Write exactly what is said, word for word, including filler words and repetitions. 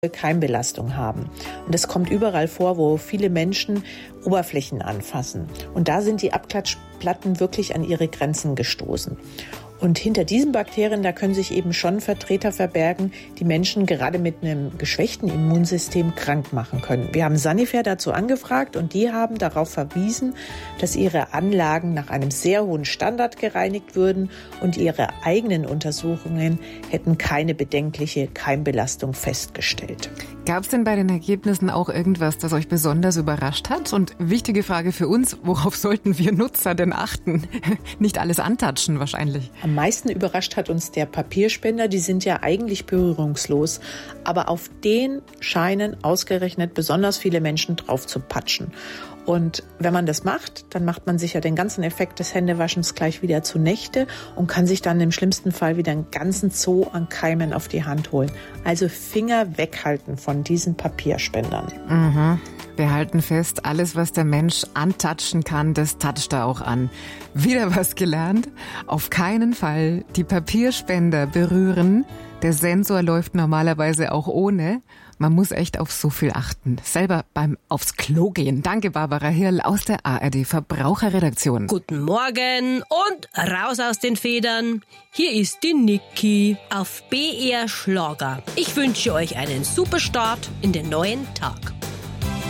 Keimbelastung haben. Und das kommt überall vor, wo viele Menschen Oberflächen anfassen. Und da sind die Abklatschplatten wirklich an ihre Grenzen gestoßen. Und hinter diesen Bakterien, da können sich eben schon Vertreter verbergen, die Menschen gerade mit einem geschwächten Immunsystem krank machen können. Wir haben Sanifair dazu angefragt und die haben darauf verwiesen, dass ihre Anlagen nach einem sehr hohen Standard gereinigt würden und ihre eigenen Untersuchungen hätten keine bedenkliche Keimbelastung festgestellt. Gab es denn bei den Ergebnissen auch irgendwas, das euch besonders überrascht hat? Und wichtige Frage für uns, worauf sollten wir Nutzer denn achten? Nicht alles antatschen wahrscheinlich. Am meisten überrascht hat uns der Papierspender. Die sind ja eigentlich berührungslos. Aber auf den scheinen ausgerechnet besonders viele Menschen drauf zu patschen. Und wenn man das macht, dann macht man sich ja den ganzen Effekt des Händewaschens gleich wieder zunichte und kann sich dann im schlimmsten Fall wieder einen ganzen Zoo an Keimen auf die Hand holen. Also Finger weghalten von diesen Papierspendern. Mhm. Wir halten fest, alles, was der Mensch antatschen kann, das tatscht er auch an. Wieder was gelernt? Auf keinen Fall die Papierspender berühren. Der Sensor läuft normalerweise auch ohne. Man muss echt auf so viel achten. Selber beim aufs Klo gehen. Danke, Barbara Hirl aus der A R D Verbraucherredaktion. Guten Morgen und raus aus den Federn. Hier ist die Niki auf B R Schlager. Ich wünsche euch einen super Start in den neuen Tag.